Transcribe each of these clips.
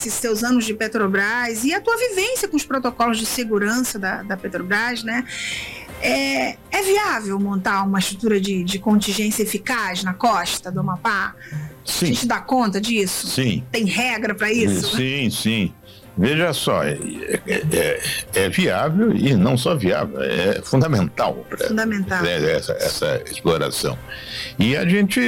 esses seus anos de Petrobras e a tua vivência com os protocolos de segurança da Petrobras, né? É viável montar uma estrutura de contingência eficaz na costa do Amapá? Sim. A gente dá conta disso? Sim. Tem regra para isso? Sim. Veja só, é viável e não só viável, é fundamental. Fundamental. Essa exploração. E a gente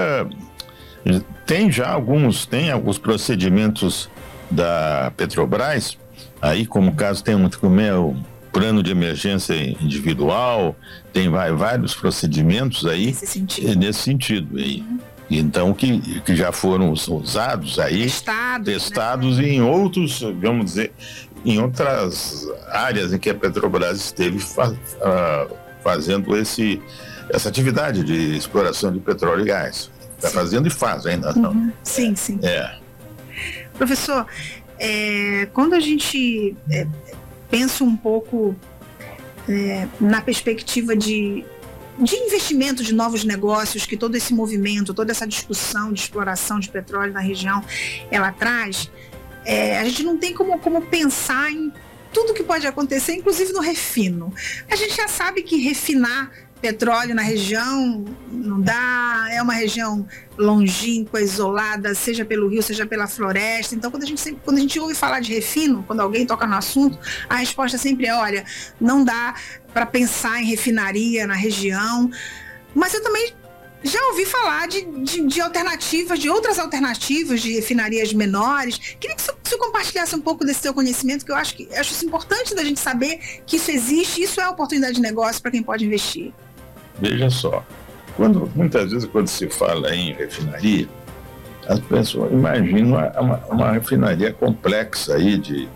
tem alguns procedimentos da Petrobras, aí como o caso tem o plano de emergência individual, tem vários procedimentos aí nesse sentido aí. Então, que já foram usados aí, testados, né? Em outros, vamos dizer, em outras áreas em que a Petrobras esteve fazendo essa atividade de exploração de petróleo e gás. Está fazendo e faz ainda. Não. Sim. Professor, quando a gente pensa um pouco na perspectiva de investimento de novos negócios que todo esse movimento, toda essa discussão de exploração de petróleo na região, ela traz, a gente não tem como pensar em tudo que pode acontecer, inclusive no refino. A gente já sabe que refinar petróleo na região não dá, é uma região longínqua, isolada, seja pelo rio, seja pela floresta. Então, quando a gente ouve falar de refino, quando alguém toca no assunto, a resposta sempre é: olha, não dá para pensar em refinaria na região. Mas eu também já ouvi falar de alternativas, de outras alternativas de refinarias menores. Queria que você compartilhasse um pouco desse seu conhecimento, que eu acho isso importante da gente saber que isso existe, isso é oportunidade de negócio para quem pode investir. Veja só, muitas vezes quando se fala em refinaria, as pessoas imaginam uma refinaria complexa aí de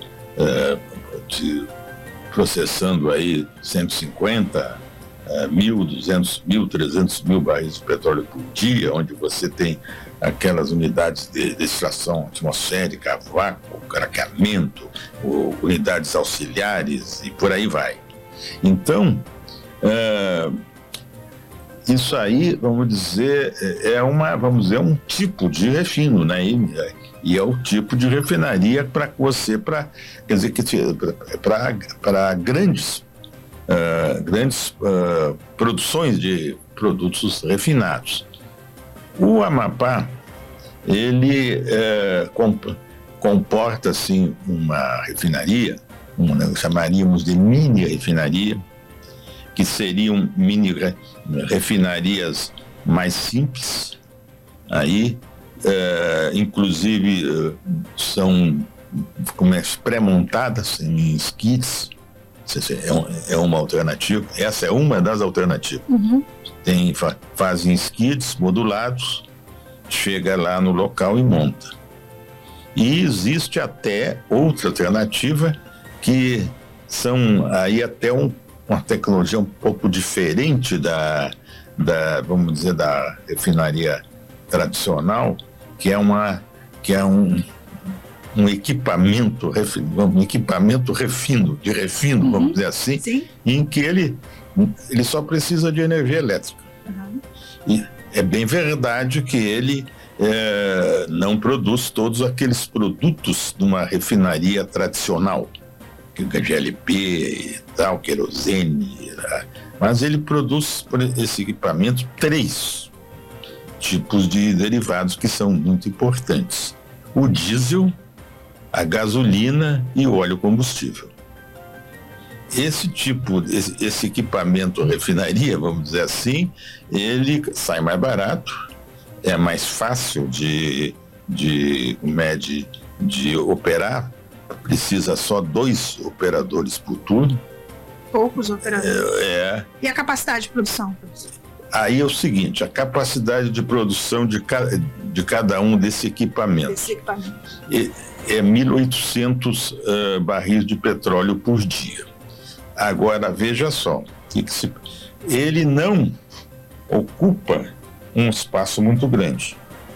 processando aí 150, 1.200, 1.300 barris de petróleo por dia, onde você tem aquelas unidades de extração atmosférica, vácuo, craqueamento, unidades auxiliares e por aí vai. Então, isso aí, vamos dizer, um tipo de refino, né? E é o tipo de refinaria para grandes produções de produtos refinados. O Amapá, ele comporta assim uma refinaria, chamaríamos de mini refinaria, que seriam mini refinarias mais simples, aí inclusive são pré-montadas em skids. É uma alternativa, essa é uma das alternativas. Fazem skids modulados, chega lá no local e monta. E existe até outra alternativa, que são aí até uma tecnologia um pouco diferente vamos dizer, da refinaria tradicional, que é um equipamento refino, vamos dizer assim, sim, em que ele só precisa de energia elétrica. E é bem verdade que ele não produz todos aqueles produtos de uma refinaria tradicional, GLP e tal, querosene, mas ele produz, por esse equipamento, 3 tipos de derivados que são muito importantes: o diesel, a gasolina e o óleo combustível. Esse equipamento refinaria, vamos dizer assim, ele sai mais barato, é mais fácil de operar, precisa só 2 operadores por turno. Poucos operadores. E a capacidade de produção? Aí é o seguinte: a capacidade de produção de cada um desses equipamentos é 1.800 barris de petróleo por dia. Agora, veja só, ele não ocupa um espaço muito grande.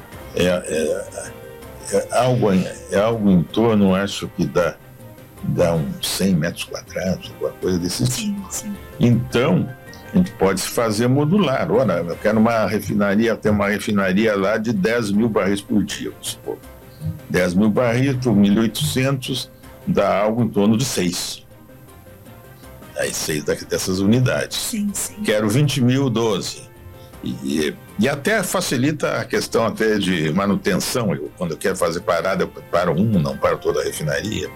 É algo em torno, acho que dá uns 100 metros quadrados, alguma coisa desse tipo. Sim. Então, a gente pode fazer modular. Olha, eu quero uma refinaria lá de 10 mil barris por dia, vamos supor. 10 mil barris por 1.800 dá algo em torno de 6. Aí 6 dessas unidades. Sim. Quero 20 mil, 12. E até facilita a questão até de manutenção. Quando eu quero fazer parada, eu paro não paro toda a refinaria.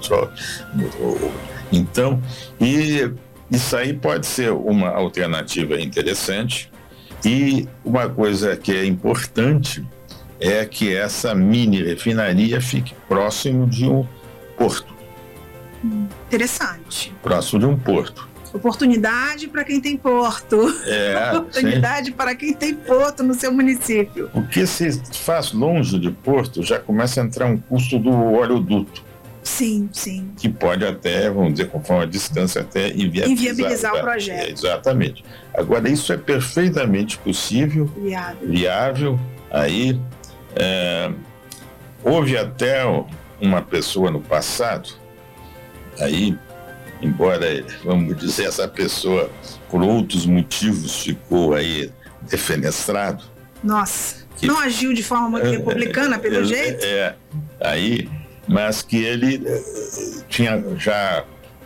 Então, isso aí pode ser uma alternativa interessante. E uma coisa que é importante é que essa mini refinaria fique próximo de um porto. Interessante. Próximo de um porto. Oportunidade para quem tem porto. Oportunidade para quem tem porto no seu município. Porque se faz longe de porto, já começa a entrar um custo do oleoduto. Sim. Que pode até, vamos dizer, conforme a distância, até inviabilizar o projeto. Exatamente. Agora, isso é perfeitamente possível, viável. Aí, houve até uma pessoa no passado, aí, embora, vamos dizer, essa pessoa, por outros motivos, ficou aí defenestrado. Nossa, não agiu de forma muito republicana, pelo jeito? Aí, mas que ele tinha já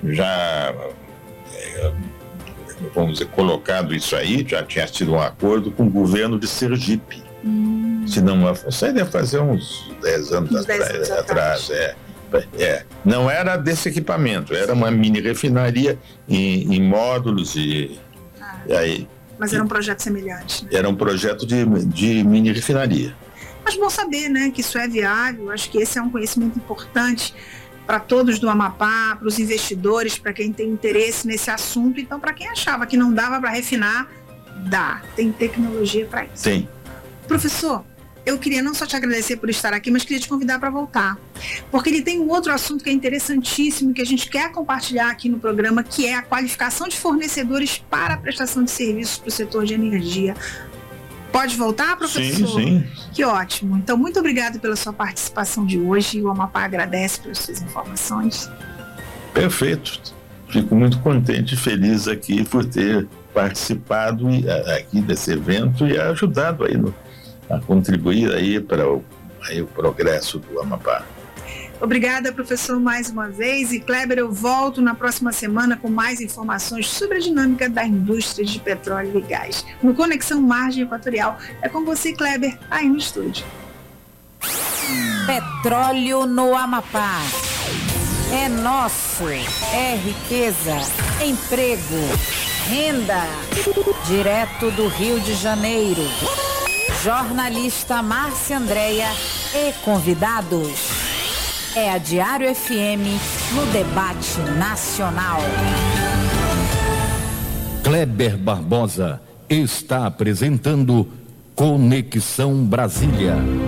vamos dizer, colocado isso aí, já tinha tido um acordo com o governo de Sergipe. Se não, isso aí deve fazer uns 10 anos atrás. Não era desse equipamento, era uma mini refinaria em módulos mas era um projeto semelhante, né? Era um projeto de mini refinaria. Mas bom saber, né, que isso é viável. Acho que esse é um conhecimento importante para todos do Amapá, para os investidores, para quem tem interesse nesse assunto. Então, para quem achava que não dava para refinar, dá. Tem tecnologia para isso. Sim. Professor, eu queria não só te agradecer por estar aqui, mas queria te convidar para voltar. Porque ele tem um outro assunto que é interessantíssimo, que a gente quer compartilhar aqui no programa, que é a qualificação de fornecedores para a prestação de serviços para o setor de energia. Pode voltar, professor? Sim. Que ótimo. Então, muito obrigado pela sua participação de hoje. O Amapá agradece pelas suas informações. Perfeito. Fico muito contente e feliz aqui por ter participado aqui desse evento e ajudado aí a contribuir aí para o progresso do Amapá. Obrigada, professor, mais uma vez. E, Kleber, eu volto na próxima semana com mais informações sobre a dinâmica da indústria de petróleo e gás. No Conexão Margem Equatorial. É com você, Kleber, aí no estúdio. Petróleo no Amapá. É nosso. É riqueza, emprego, renda. Direto do Rio de Janeiro. Jornalista Márcia Andréia e convidados. É a Diário FM no debate nacional. Kleber Barbosa está apresentando Conexão Brasília.